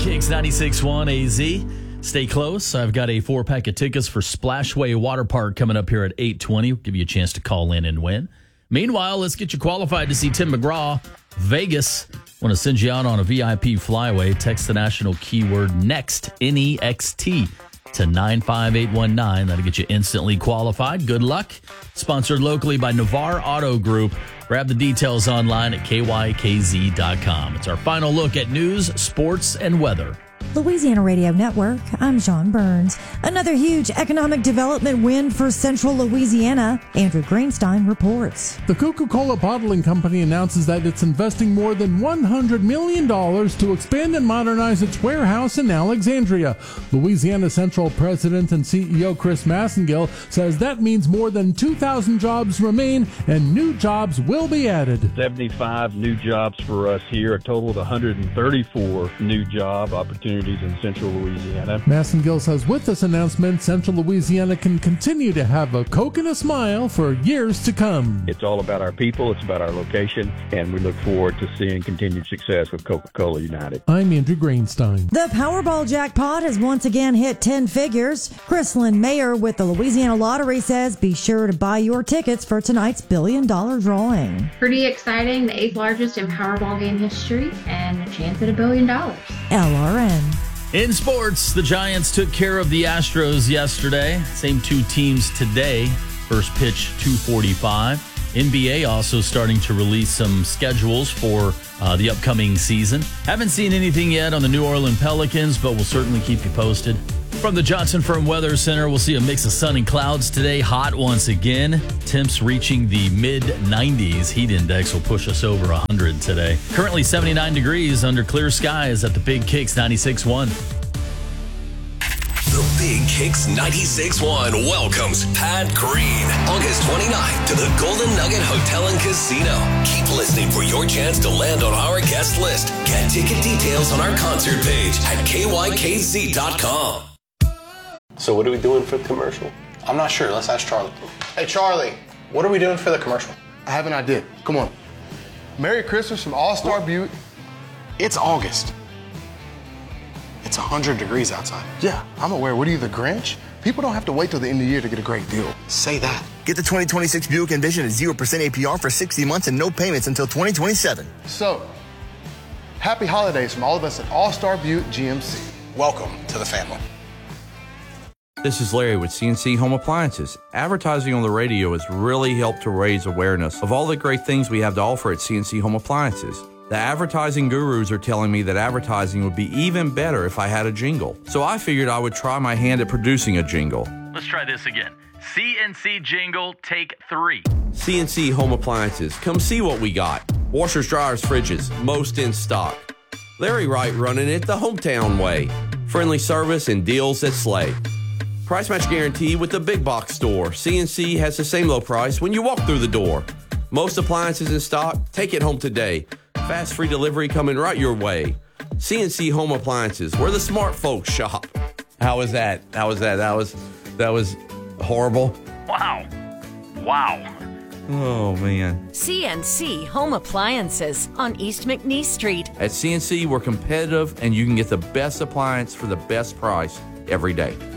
Kicks 96.1 AZ. Stay close. I've got a 4-pack of tickets for Splashway Water Park coming up here at 8:20. We'll give you a chance to call in and win. Meanwhile, let's get you qualified to see Tim McGraw. Vegas. Want to send you out on a VIP flyaway. Text the national keyword NEXT, N-E-X-T, to 95819. That'll get you instantly qualified. Good luck. Sponsored locally by Navarre Auto Group. Grab the details online at kykz.com. It's our final look at news, sports, and weather. Louisiana Radio Network, I'm Sean Burns. Another huge economic development win for Central Louisiana. Andrew Greenstein reports. The Coca-Cola Bottling Company announces that it's investing more than $100 million to expand and modernize its warehouse in Alexandria. Louisiana Central President and CEO Chris Massengill says that means more than 2,000 jobs remain and new jobs will be added. 75 new jobs for us here, a total of 134 new job opportunities in Central Louisiana. Massengill says with this announcement, Central Louisiana can continue to have a Coke and a smile for years to come. It's all about our people, it's about our location, and we look forward to seeing continued success with Coca-Cola United. I'm Andrew Greenstein. The Powerball jackpot has once again hit 10 figures. Chrislyn Mayer with the Louisiana Lottery says be sure to buy your tickets for tonight's $1 billion drawing. Pretty exciting, the 8th largest in Powerball game history, and a chance at $1 billion. LRN. In sports, the Giants took care of the Astros yesterday. Same two teams today. First pitch, 2:45. NBA also starting to release some schedules for the upcoming season. Haven't seen anything yet on the New Orleans Pelicans, but we'll certainly keep you posted. From the Johnson Firm Weather Center, we'll see a mix of sun and clouds today. Hot once again. Temps reaching the mid-90s. Heat index will push us over 100 today. Currently 79 degrees under clear skies at the Big Kicks 96.1. The Big Kicks 96.1 welcomes Pat Green August 29th to the Golden Nugget Hotel and Casino. Keep listening for your chance to land on our guest list. Get ticket details on our concert page at kykz.com. So what are we doing for the commercial? I'm not sure. Let's ask Charlie. Hey, Charlie, what are we doing for the commercial? I have an idea. Come on. Merry Christmas from All-Star Butte. It's August. It's 100 degrees outside. Yeah, I'm aware. What are you, the Grinch? People don't have to wait till the end of the year to get a great deal. Say that. Get the 2026 Buick Envision at 0% APR for 60 months and no payments until 2027. So, happy holidays from all of us at All-Star Butte GMC. Welcome to the family. This is Larry with CNC Home Appliances. Advertising on the radio has really helped to raise awareness of all the great things we have to offer at CNC Home Appliances. The advertising gurus are telling me that advertising would be even better if I had a jingle. So I figured I would try my hand at producing a jingle. Let's try this again. CNC jingle, take 3. CNC Home Appliances. Come see what we got. Washers, dryers, fridges, most in stock. Larry Wright running it the hometown way. Friendly service and deals that slay. Price match guarantee with the big box store. CNC has the same low price when you walk through the door. Most appliances in stock. Take it home today. Fast free delivery coming right your way. CNC Home Appliances, where the smart folks shop. How was that? That was horrible. Wow. Oh, man. CNC Home Appliances on East McNeese Street. At CNC, we're competitive, and you can get the best appliance for the best price every day.